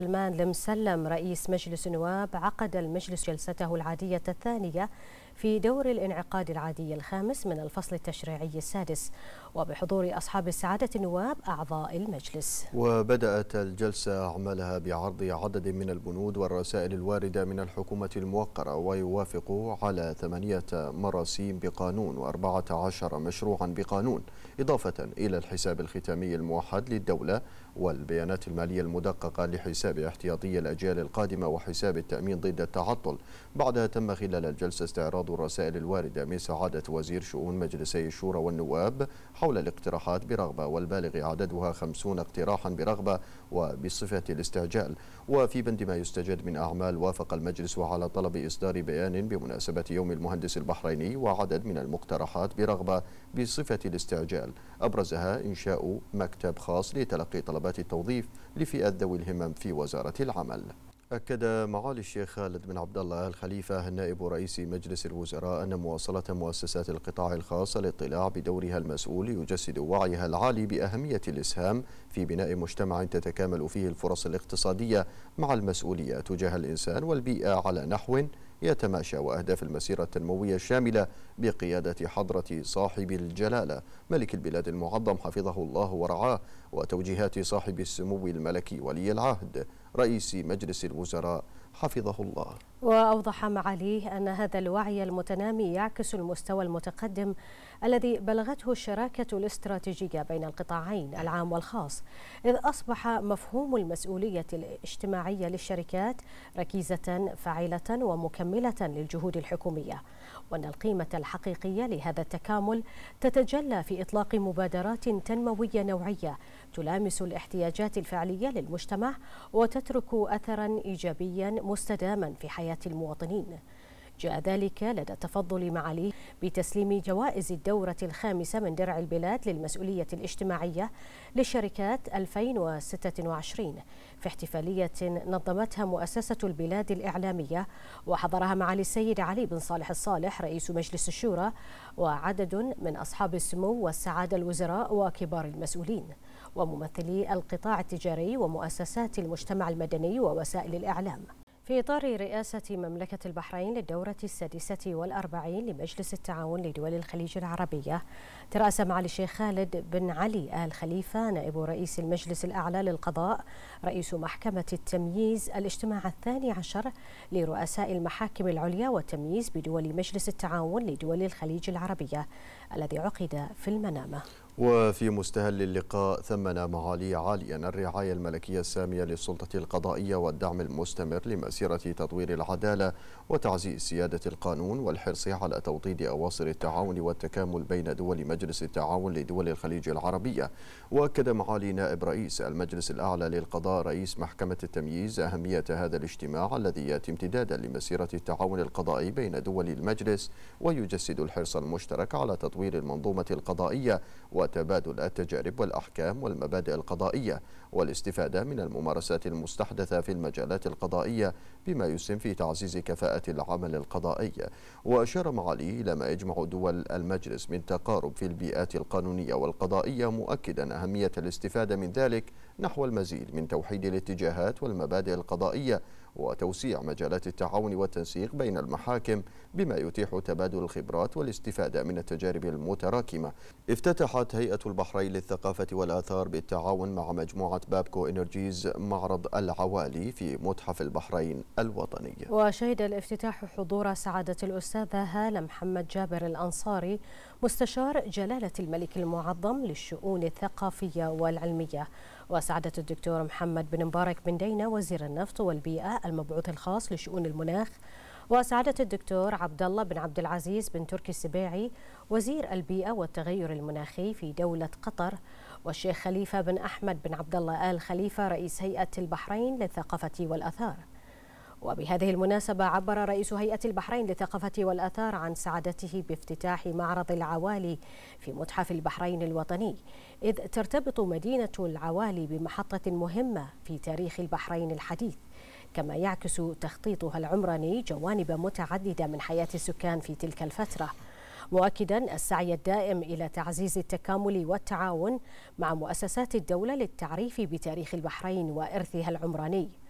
سلمان المسلم رئيس مجلس النواب عقد المجلس جلسته العادية الثانية في دور الانعقاد العادي الخامس من الفصل التشريعي السادس، وبحضور أصحاب السعادة النواب أعضاء المجلس. وبدأت الجلسة أعمالها بعرض عدد من البنود والرسائل الواردة من الحكومة الموقرة، ويوافق على 8 مراسيم بقانون و14 مشروعا بقانون، إضافة إلى الحساب الختامي الموحد للدولة والبيانات المالية المدققة لحساب احتياطي الأجيال القادمة وحساب التأمين ضد التعطل. بعدها تم خلال الجلسة استعراض الرسائل الواردة من سعادة وزير شؤون مجلسي الشورى والنواب حول الاقتراحات برغبة، والبالغ عددها 50 اقتراحا برغبة وبصفة الاستعجال. وفي بند ما يستجد من أعمال، وافق المجلس على طلب إصدار بيان بمناسبة يوم المهندس البحريني وعدد من المقترحات برغبة بصفة الاستعجال، أبرزها إنشاء مكتب خاص لتلقي طلبات التوظيف لفئة ذوي الهمم في وزارة العمل. أكد معالي الشيخ خالد بن عبد الله آل خليفة نائب رئيس مجلس الوزراء أن مواصلة مؤسسات القطاع الخاص الاطلاع بدورها المسؤول يجسد وعيها العالي بأهمية الإسهام في بناء مجتمع تتكامل فيه الفرص الاقتصادية مع المسؤولية تجاه الإنسان والبيئة على نحو يتماشى وأهداف المسيرة التنموية الشاملة بقيادة حضرة صاحب الجلالة ملك البلاد المعظم حفظه الله ورعاه، وتوجيهات صاحب السمو الملكي ولي العهد رئيس مجلس الوزراء حفظه الله. وأوضح معاليه أن هذا الوعي المتنامي يعكس المستوى المتقدم الذي بلغته الشراكة الاستراتيجية بين القطاعين العام والخاص، إذ أصبح مفهوم المسؤولية الاجتماعية للشركات ركيزة فاعلة ومكملة للجهود الحكومية، وأن القيمة الحقيقية لهذا التكامل تتجلى في إطلاق مبادرات تنموية نوعية تلامس الاحتياجات الفعلية للمجتمع وتترك أثرا إيجابيا مستداما في حياة المواطنين. جاء ذلك لدى تفضل معاليه بتسليم جوائز الدورة الخامسة من درع البلاد للمسؤولية الاجتماعية للشركات 2026 في احتفالية نظمتها مؤسسة البلاد الإعلامية، وحضرها معالي السيد علي بن صالح الصالح رئيس مجلس الشورى وعدد من أصحاب السمو والسعادة الوزراء وكبار المسؤولين وممثلي القطاع التجاري ومؤسسات المجتمع المدني ووسائل الإعلام. في إطار رئاسة مملكة البحرين للدورة 46 لمجلس التعاون لدول الخليج العربية، ترأس معالي الشيخ خالد بن علي آل خليفة نائب رئيس المجلس الأعلى للقضاء رئيس محكمة التمييز الاجتماع 12 لرؤساء المحاكم العليا والتمييز بدول مجلس التعاون لدول الخليج العربية الذي عقد في المنامة. وفي مستهل اللقاء ثمن معالي عاليا الرعاية الملكية السامية للسلطة القضائية والدعم المستمر لمسيرة تطوير العدالة وتعزيز سيادة القانون والحرص على توطيد أواصر التعاون والتكامل بين دول مجلس التعاون لدول الخليج العربية. وأكد معالي نائب رئيس المجلس الأعلى للقضاء رئيس محكمة التمييز أهمية هذا الاجتماع الذي يأتي امتدادا لمسيرة التعاون القضائي بين دول المجلس، ويجسد الحرص المشترك على تطوير المنظومة القضائية وتبادل التجارب والأحكام والمبادئ القضائية والاستفادة من الممارسات المستحدثة في المجالات القضائية بما يسهم في تعزيز كفاءة العمل القضائي. وأشار معاليه إلى ما يجمع دول المجلس من تقارب في البيئات القانونية والقضائية، مؤكدا أهمية الاستفادة من ذلك نحو المزيد من توحيد الاتجاهات والمبادئ القضائية وتوسيع مجالات التعاون والتنسيق بين المحاكم بما يتيح تبادل الخبرات والاستفادة من التجارب المتراكمة. افتتحت هيئة البحرين للثقافة والآثار بالتعاون مع مجموعة بابكو إنرجيز معرض العوالي في متحف البحرين الوطني. وشهد الافتتاح حضور سعادة الأستاذة هالة محمد جابر الأنصاري مستشار جلالة الملك المعظم للشؤون الثقافية والعلمية، وسعادة الدكتور محمد بن مبارك بن دينة وزير النفط والبيئة المبعوث الخاص لشؤون المناخ، وسعادة الدكتور عبد الله بن عبد العزيز بن تركي السبيعي وزير البيئة والتغير المناخي في دولة قطر، والشيخ خليفة بن أحمد بن عبد الله آل خليفة رئيس هيئة البحرين للثقافة والآثار. وبهذه المناسبة عبر رئيس هيئة البحرين للثقافة والآثار عن سعادته بافتتاح معرض العوالي في متحف البحرين الوطني، إذ ترتبط مدينة العوالي بمحطة مهمة في تاريخ البحرين الحديث، كما يعكس تخطيطها العمراني جوانب متعددة من حياة السكان في تلك الفترة، مؤكدا السعي الدائم إلى تعزيز التكامل والتعاون مع مؤسسات الدولة للتعريف بتاريخ البحرين وإرثها العمراني.